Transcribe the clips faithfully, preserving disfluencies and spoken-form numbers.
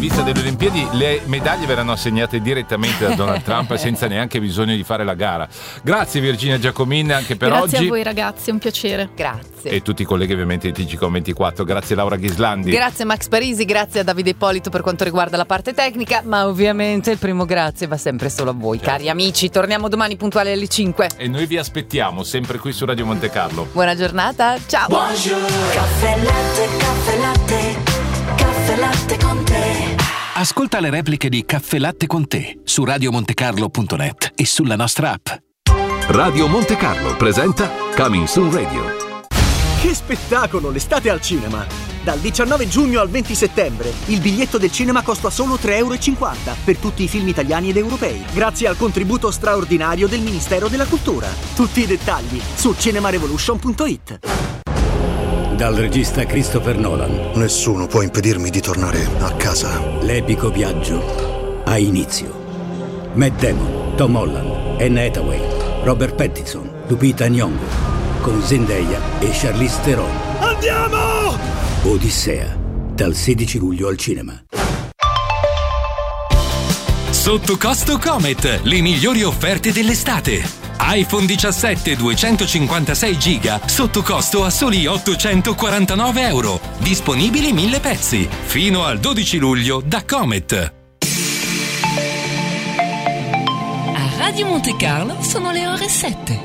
vista delle Olimpiadi le medaglie verranno assegnate direttamente da Donald Trump senza neanche bisogno di fare la gara. Grazie Virginia Giacomin anche per Grazie oggi. a voi ragazzi, è un piacere. Grazie. E tutti i colleghi ovviamente di T G Com ventiquattro. Grazie Laura Ghislandi. Grazie Max Parisi, grazie a Davide Ippolito per quanto riguarda la parte tecnica, ma ovviamente il primo grazie va sempre solo a voi, cari amici. Torniamo domani puntuali alle cinque. E noi vi aspettiamo sempre qui su Radio Monte Carlo. Buona giornata, ciao. Buongiorno. Caffè latte, caffè latte, caffè latte con te. Ascolta le repliche di Caffè Latte con te su radio monte carlo punto net e sulla nostra app. Radio Monte Carlo presenta Coming Soon Radio. Che spettacolo l'estate al cinema! Dal diciannove giugno al venti settembre il biglietto del cinema costa solo tre e cinquanta euro per tutti i film italiani ed europei, grazie al contributo straordinario del Ministero della Cultura. Tutti i dettagli su cinemarevolution punto it. Dal regista Christopher Nolan. Nessuno può impedirmi di tornare a casa. L'epico viaggio ha inizio. Matt Damon, Tom Holland, Anne Hathaway, Robert Pattinson, Lupita Nyong'o, con Zendaya e Charlize Theron. Andiamo! Odissea, dal sedici luglio al cinema. Sotto costo Comet, le migliori offerte dell'estate. iPhone diciassette duecentocinquantasei giga sotto costo a soli ottocentoquarantanove euro. Disponibili mille pezzi. Fino al dodici luglio da Comet. A Radio Monte Carlo sono le ore sette.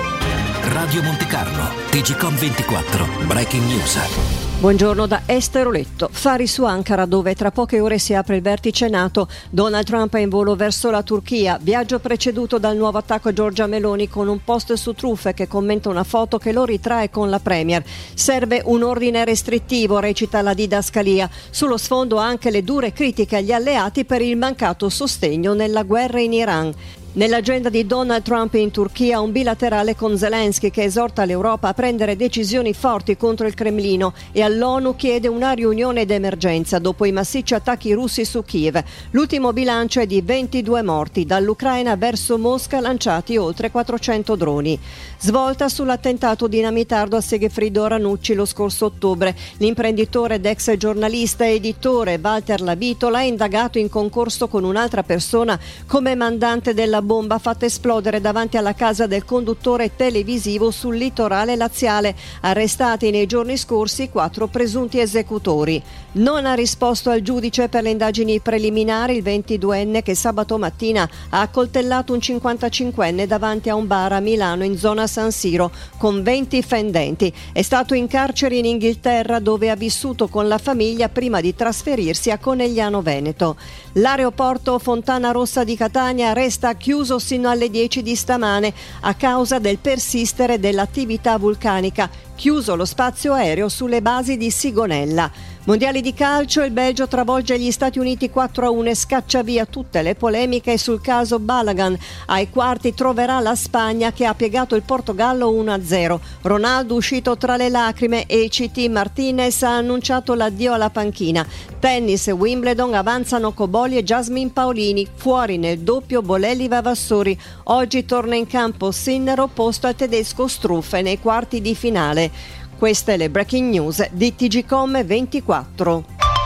Radio Monte Carlo, T G Com ventiquattro, Breaking News. Buongiorno da Esther Oletto. Fari su Ankara, dove tra poche ore si apre il vertice NATO. Donald Trump è in volo verso la Turchia. Viaggio preceduto dal nuovo attacco a Giorgia Meloni con un post su truffe che commenta una foto che lo ritrae con la Premier. Serve un ordine restrittivo, recita la didascalia. Sullo sfondo anche le dure critiche agli alleati per il mancato sostegno nella guerra in Iran. Nell'agenda di Donald Trump in Turchia un bilaterale con Zelensky che esorta l'Europa a prendere decisioni forti contro il Cremlino e all'ONU chiede una riunione d'emergenza dopo i massicci attacchi russi su Kiev. L'ultimo bilancio è di ventidue morti, dall'Ucraina verso Mosca lanciati oltre quattrocento droni. Svolta sull'attentato dinamitardo a Segefredo Ranucci lo scorso ottobre. L'imprenditore ed ex giornalista e editore Walter Lavitola è indagato in concorso con un'altra persona come mandante della bomba fatta esplodere davanti alla casa del conduttore televisivo sul litorale laziale. Arrestati nei giorni scorsi quattro presunti esecutori. Non ha risposto al giudice per le indagini preliminari il ventiduenne che sabato mattina ha accoltellato un cinquantacinquenne davanti a un bar a Milano in zona San Siro con venti fendenti. È stato in carcere in Inghilterra dove ha vissuto con la famiglia prima di trasferirsi a Conegliano Veneto. L'aeroporto Fontana Rossa di Catania resta chiuso sino alle dieci di stamane a causa del persistere dell'attività vulcanica. Chiuso lo spazio aereo sulle basi di Sigonella. Mondiali di calcio, il Belgio travolge gli Stati Uniti quattro a uno e scaccia via tutte le polemiche sul caso Balagan. Ai quarti troverà la Spagna che ha piegato il Portogallo uno a zero. Ronaldo uscito tra le lacrime e C T Martinez ha annunciato l'addio alla panchina. Tennis e Wimbledon avanzano Cobolli e Jasmine Paolini, fuori nel doppio Bolelli Vavassori. Oggi torna in campo Sinner opposto al tedesco Struffe nei quarti di finale. Queste le breaking news di T G Com ventiquattro.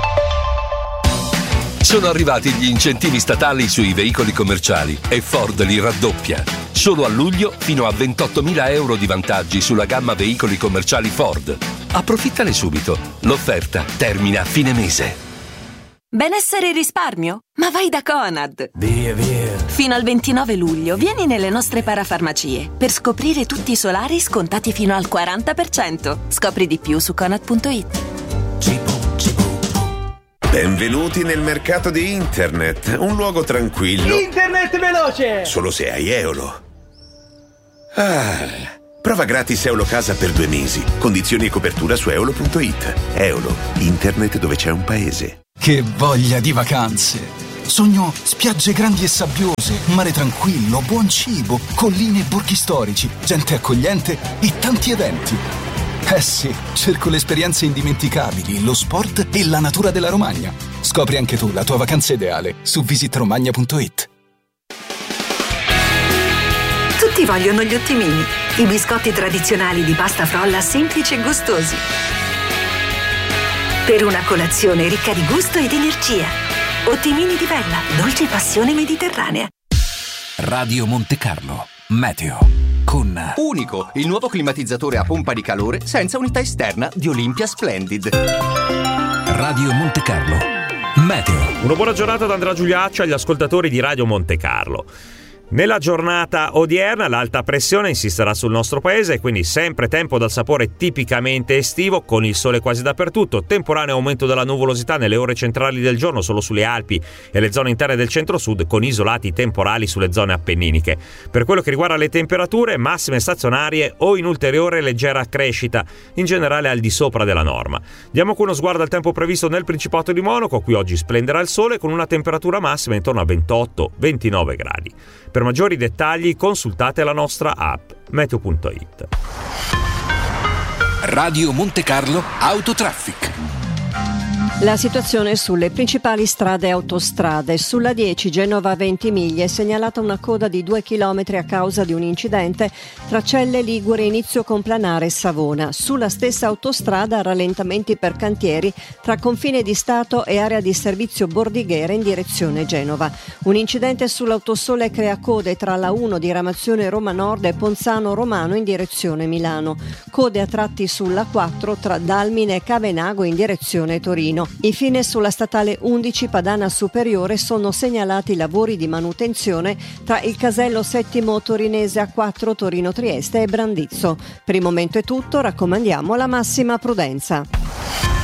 Sono arrivati gli incentivi statali sui veicoli commerciali e Ford li raddoppia. Solo a luglio fino a ventottomila euro di vantaggi sulla gamma veicoli commerciali Ford. Approfittane subito. L'offerta termina a fine mese. Benessere e risparmio? Ma vai da Conad! Via, via! Fino al ventinove luglio vieni nelle nostre parafarmacie per scoprire tutti i solari scontati fino al quaranta per cento. Scopri di più su conad punto it. Benvenuti nel mercato di internet, un luogo tranquillo. Internet veloce! Solo se hai Eolo. Ah... Prova gratis Eolo Casa per due mesi. Condizioni e copertura su eolo punto it. Eolo, internet dove c'è un paese. Che voglia di vacanze! Sogno spiagge grandi e sabbiose, mare tranquillo, buon cibo, colline e borghi storici, gente accogliente e tanti eventi. Eh sì, cerco le esperienze indimenticabili, lo sport e la natura della Romagna. Scopri anche tu la tua vacanza ideale su visit romagna punto it. Tutti vogliono gli ottimini, i biscotti tradizionali di pasta frolla semplici e gustosi. Per una colazione ricca di gusto ed energia. Ottimini di Vella, dolce passione mediterranea. Radio Monte Carlo, meteo. Con Unico, il nuovo climatizzatore a pompa di calore senza unità esterna di Olympia Splendid. Radio Monte Carlo, meteo. Una buona giornata da Andrea Giuliaccio agli ascoltatori di Radio Monte Carlo. Nella giornata odierna l'alta pressione insisterà sul nostro paese e quindi sempre tempo dal sapore tipicamente estivo, con il sole quasi dappertutto, temporaneo aumento della nuvolosità nelle ore centrali del giorno solo sulle Alpi e le zone interne del centro-sud, con isolati temporali sulle zone appenniniche. Per quello che riguarda le temperature, massime stazionarie o in ulteriore leggera crescita, in generale al di sopra della norma. Diamo qui uno sguardo al tempo previsto nel Principato di Monaco. Qui oggi splenderà il sole con una temperatura massima intorno a ventotto ventinove gradi. Per maggiori dettagli consultate la nostra app meteo punto it. Radio Monte Carlo Autotraffic. La situazione sulle principali strade e autostrade. Sulla dieci Genova Ventimiglia è segnalata una coda di due chilometri a causa di un incidente tra Celle Ligure inizio Complanare e Savona. Sulla stessa autostrada rallentamenti per cantieri tra Confine di Stato e area di servizio Bordighera in direzione Genova. Un incidente sull'autosole crea code tra la uno diramazione Roma Nord e Ponzano Romano in direzione Milano. Code a tratti sulla quattro tra Dalmine e Cavenago in direzione Torino. Infine sulla statale undici Padana Superiore sono segnalati lavori di manutenzione tra il casello settimo torinese A quattro Torino Trieste e Brandizzo. Per il momento è tutto, raccomandiamo la massima prudenza.